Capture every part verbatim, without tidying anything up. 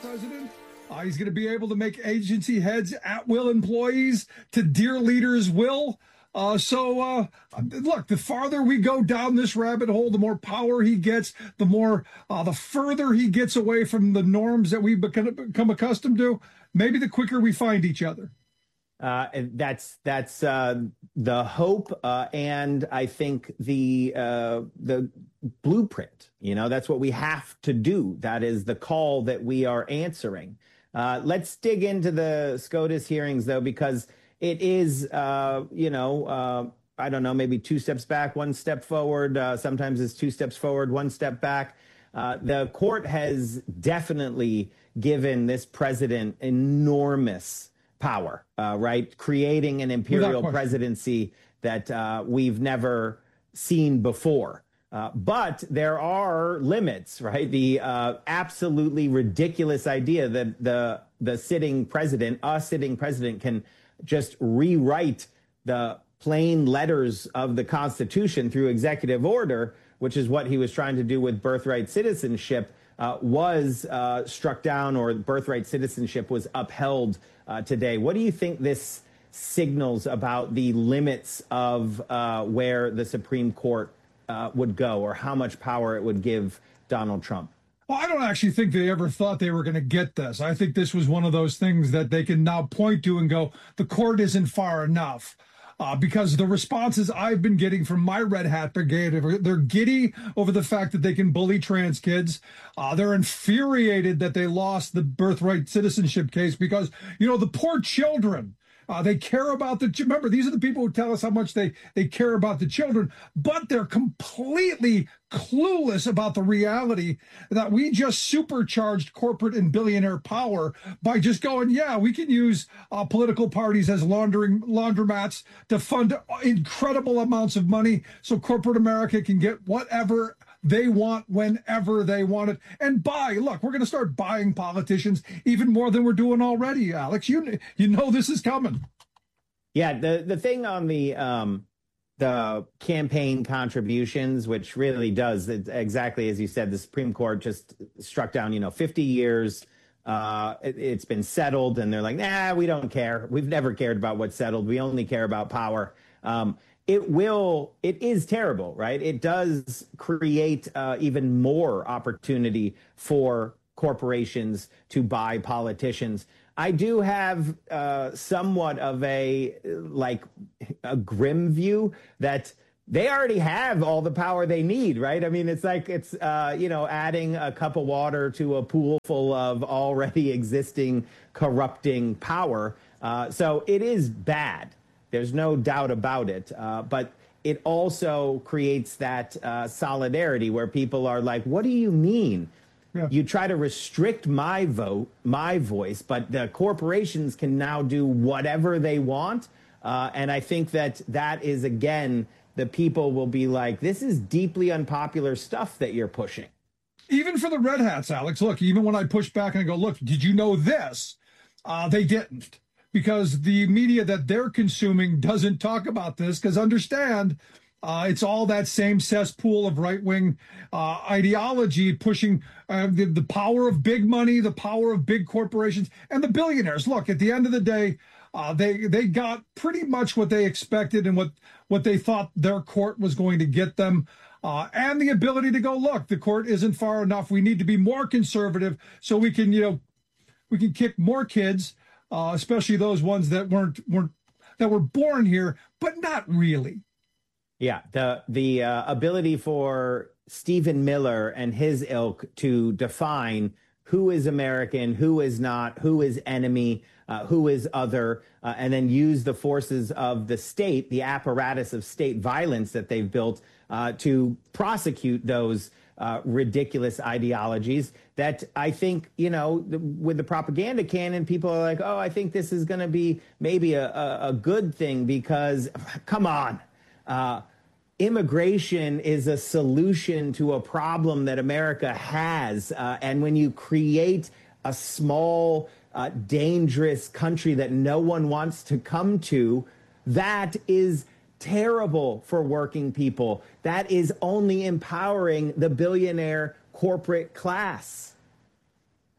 president. Uh, he's going to be able to make agency heads at-will employees to dear leaders' will. Uh, so, uh, look, the farther we go down this rabbit hole, the more power he gets, the more, uh, the further he gets away from the norms that we've become, become accustomed to, maybe the quicker we find each other. Uh, that's that's uh, the hope, uh, and I think the uh, the blueprint. You know, that's what we have to do. That is the call that we are answering. Uh, let's dig into the SCOTUS hearings, though, because it is, uh, you know, uh, I don't know, maybe two steps back, one step forward. Uh, sometimes it's two steps forward, one step back. Uh, the court has definitely given this president enormous power, uh, right? Creating an imperial presidency that uh, we've never seen before. Uh, but there are limits, right? The uh, absolutely ridiculous idea that the the sitting president, a sitting president, can just rewrite the plain letters of the Constitution through executive order, which is what he was trying to do with birthright citizenship, uh, was uh, struck down, or birthright citizenship was upheld uh, today. What do you think this signals about the limits of uh, where the Supreme Court uh, would go, or how much power it would give Donald Trump? Well, I don't actually think they ever thought they were going to get this. I think this was one of those things that they can now point to and go, the court isn't far enough. Uh, because the responses I've been getting from my Red Hat Brigade, they're giddy over the fact that they can bully trans kids. Uh, they're infuriated that they lost the birthright citizenship case because, you know, the poor children, Uh, they care about the, remember, these are the people who tell us how much they, they care about the children, but they're completely clueless about the reality that we just supercharged corporate and billionaire power by just going, yeah, we can use uh, political parties as laundering laundromats to fund incredible amounts of money so corporate America can get whatever they want whenever they want it and buy. Look, we're going to start buying politicians even more than we're doing already, Alex. You you know this is coming. Yeah, the the thing on the um, the campaign contributions, which really does exactly as you said, the Supreme Court just struck down, you know, fifty years. Uh, it, it's been settled, and they're like, nah, we don't care. We've never cared about what's settled. We only care about power. Um, It will, it is terrible, right? It does create uh, even more opportunity for corporations to buy politicians. I do have uh, somewhat of a, like, a grim view that they already have all the power they need, right? I mean, it's like it's, uh, you know, adding a cup of water to a pool full of already existing corrupting power. Uh, so it is bad. There's no doubt about it. Uh, but it also creates that uh, solidarity where people are like, what do you mean? Yeah. You try to restrict my vote, my voice, but the corporations can now do whatever they want. Uh, and I think that that is, again, the people will be like, this is deeply unpopular stuff that you're pushing. Even for the Red Hats, Alex, look, even when I push back and I go, look, did you know this? Uh, they didn't. Because the media that they're consuming doesn't talk about this, because understand, uh, it's all that same cesspool of right-wing uh, ideology pushing uh, the, the power of big money, the power of big corporations, and the billionaires. Look, at the end of the day, uh, they they got pretty much what they expected and what, what they thought their court was going to get them. Uh, and the ability to go, look, the court isn't far enough. We need to be more conservative so we can, you know, we can kick more kids. Uh, especially those ones that weren't weren't that were born here, but not really. Yeah, the the uh, ability for Stephen Miller and his ilk to define who is American, who is not, who is enemy, uh, who is other, uh, and then use the forces of the state, the apparatus of state violence that they've built uh, to prosecute those Uh, ridiculous ideologies that I think, you know, the, with the propaganda cannon, people are like, oh, I think this is going to be maybe a, a, a good thing because, come on, uh, immigration is a solution to a problem that America has. Uh, and when you create a small, uh, dangerous country that no one wants to come to, that is terrible for working people. That is only empowering the billionaire corporate class.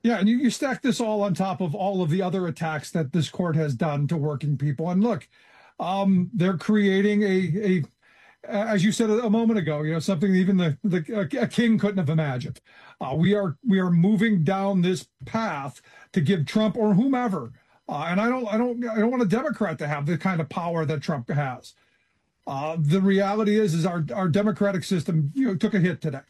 Yeah, and you, you stack this all on top of all of the other attacks that this court has done to working people. And look, um, they're creating a, a, as you said a moment ago, you know, something even the, the a king couldn't have imagined. Uh, we are we are moving down this path to give Trump or whomever, uh, and I don't I don't I don't want a Democrat to have the kind of power that Trump has. Uh, the reality is is our our democratic system, you know, took a hit today,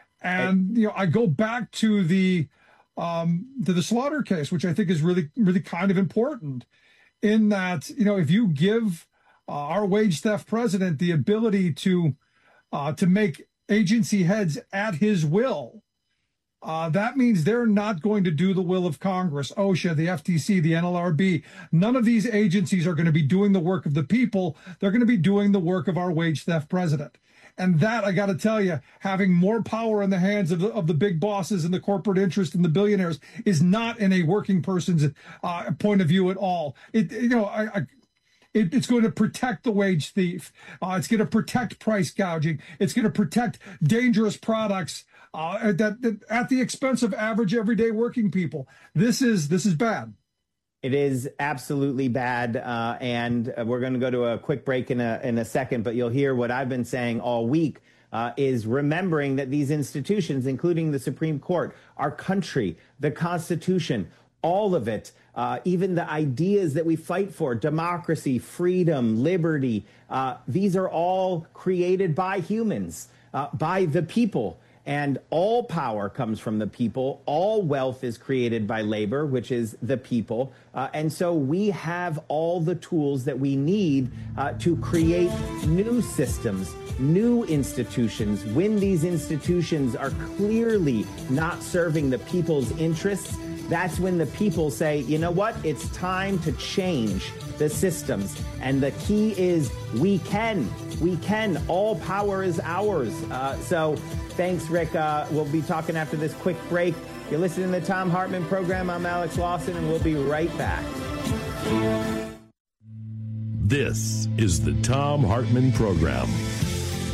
and you know I go back to the. Um, to the Slaughter case, which I think is really, really kind of important in that, you know, if you give uh, our wage theft president the ability to uh, to make agency heads at his will, uh, that means they're not going to do the will of Congress, OSHA, the F T C, the N L R B. None of these agencies are going to be doing the work of the people. They're going to be doing the work of our wage theft president. And that, I got to tell you, having more power in the hands of the, of the big bosses and the corporate interest and the billionaires is not in a working person's uh, point of view at all. It, you know, I, I it, it's going to protect the wage thief. Uh, it's going to protect price gouging. It's going to protect dangerous products uh, that, that at the expense of average, everyday working people. This is this is bad. It is absolutely bad, uh, and we're going to go to a quick break in a in a second, but you'll hear what I've been saying all week uh, is remembering that these institutions, including the Supreme Court, our country, the Constitution, all of it, uh, even the ideas that we fight for, democracy, freedom, liberty, uh, these are all created by humans, uh, by the people. And all power comes from the people. All wealth is created by labor, which is the people. Uh, and so we have all the tools that we need uh, to create new systems, new institutions. When these institutions are clearly not serving the people's interests, that's when the people say, you know what, it's time to change the systems. And the key is we can. We can. All power is ours. Uh, so thanks, Rick. Uh, we'll be talking after this quick break. You're listening to the Thom Hartmann Program. I'm Alex Lawson, and we'll be right back. This is the Thom Hartmann Program.